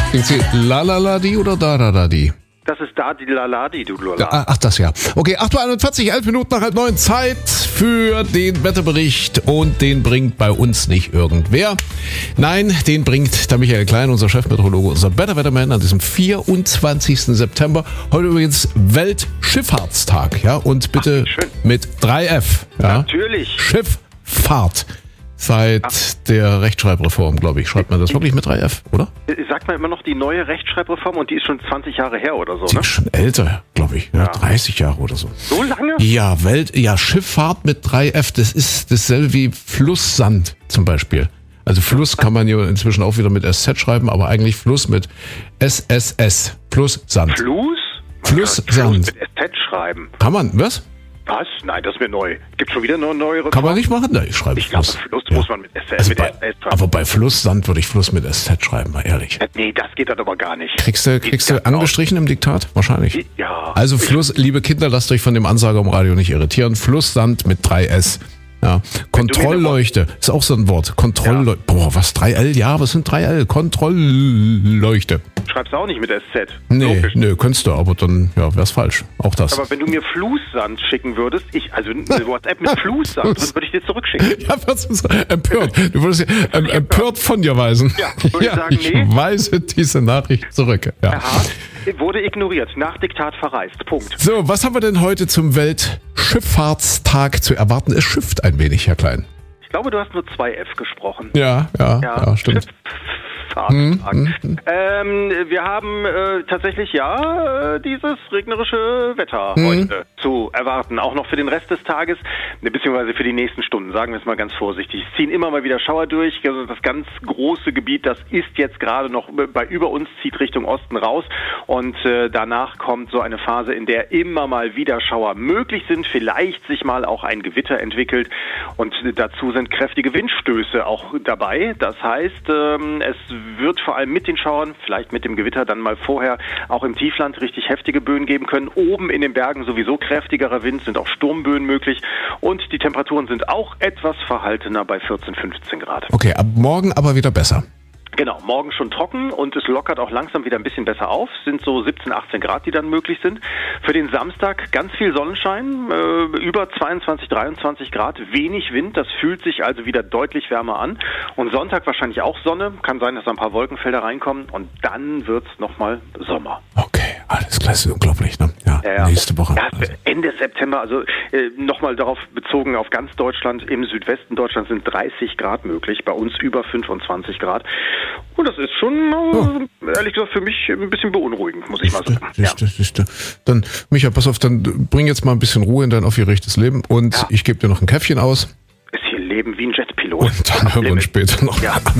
Singt sie la-la-la-di oder da-da-da-di? Das ist da die Laladi, du Lola. Ach, das ja. Okay, 8:41 Uhr, 11 Minuten nach 8:30. Zeit für den Wetterbericht. Und den bringt bei uns nicht irgendwer. Nein, den bringt der Michael Klein, unser Chefmeteorologe, unser Better Weatherman an diesem 24. September. Heute übrigens Weltschifffahrtstag. Ja, und bitte mit 3F. Ja? Natürlich. Schifffahrt. Seit der Rechtschreibreform, glaube ich, schreibt man das wirklich mit 3F, oder? Sagt man immer noch die neue Rechtschreibreform und die ist schon 20 Jahre her oder so, Die ne? ist schon älter, glaube ich. Ja, 30 Jahre oder so. So lange? Ja, Schifffahrt mit 3F, das ist dasselbe wie Flusssand zum Beispiel. Also Fluss kann man ja inzwischen auch wieder mit SZ schreiben, aber eigentlich Fluss mit SSS. Flusssand. Flusssand. Fluss mit SZ schreiben. Kann man, was? Was? Nein, das ist mir neu. Gibt schon wieder eine neue Reform? Kann man nicht machen? Nein, ich schreibe Ich glaube, Fluss. Fluss muss man mit SZ schreiben. Aber bei Flusssand würde ich Fluss mit SZ schreiben, mal ehrlich. Nee, das geht dann aber gar nicht. Kriegst du angestrichen im Diktat? Wahrscheinlich. Ja. Also Fluss, liebe Kinder, lasst euch von dem Ansager im Radio nicht irritieren. Flusssand mit 3S. Ja. Kontrollleuchte ist auch so ein Wort. Kontrollleuchte. Ja. Boah, was 3L? Ja, was sind 3L? Kontrollleuchte. Schreibst du auch nicht mit SZ? Nee, könntest du, aber dann wär's falsch. Auch das. Aber wenn du mir Flusssand schicken würdest, also eine WhatsApp mit Flusssand, dann würde ich dir zurückschicken. Ja, was ist empört? Du würdest empört von dir weisen. Ja, würde ich sagen, ich weise diese Nachricht zurück. Ja. Herr Hart, wurde ignoriert, nach Diktat verreist. Punkt. So, was haben wir denn heute zum Weltschifffahrtstag zu erwarten? Es schifft ein wenig, Herr Klein. Ich glaube, du hast nur 2F gesprochen. Ja, stimmt. Wir haben tatsächlich dieses regnerische Wetter heute zu erwarten, auch noch für den Rest des Tages, beziehungsweise für die nächsten Stunden, sagen wir es mal ganz vorsichtig. Es ziehen immer mal wieder Schauer durch, also das ganz große Gebiet, das ist jetzt gerade noch über uns, zieht Richtung Osten raus und danach kommt so eine Phase, in der immer mal wieder Schauer möglich sind, vielleicht sich mal auch ein Gewitter entwickelt und dazu sind kräftige Windstöße auch dabei. Das heißt, es wird vor allem mit den Schauern, vielleicht mit dem Gewitter dann mal vorher auch im Tiefland richtig heftige Böen geben können. Oben in den Bergen sowieso kräftigerer Wind, sind auch Sturmböen möglich und die Temperaturen sind auch etwas verhaltener bei 14, 15 Grad. Okay, ab morgen aber wieder besser. Genau, morgen schon trocken und es lockert auch langsam wieder ein bisschen besser auf. Sind so 17, 18 Grad, die dann möglich sind. Für den Samstag ganz viel Sonnenschein, über 22, 23 Grad, wenig Wind. Das fühlt sich also wieder deutlich wärmer an. Und Sonntag wahrscheinlich auch Sonne. Kann sein, dass ein paar Wolkenfelder reinkommen. Und dann wird's nochmal Sommer. Okay, alles klar, ist unglaublich, ne? Ja, nächste Woche. Ja, Ende September, also nochmal darauf bezogen auf ganz Deutschland. Im Südwesten Deutschlands sind 30 Grad möglich. Bei uns über 25 Grad. Und das ist schon, ehrlich gesagt, für mich ein bisschen beunruhigend, muss ich mal sagen. Siehste. Dann, Micha, pass auf, dann bring jetzt mal ein bisschen Ruhe in dein aufgeregtes Leben und ich gebe dir noch ein Käffchen aus. Ist hier Leben wie ein Jetpilot. Und dann hören wir uns später noch. Ja.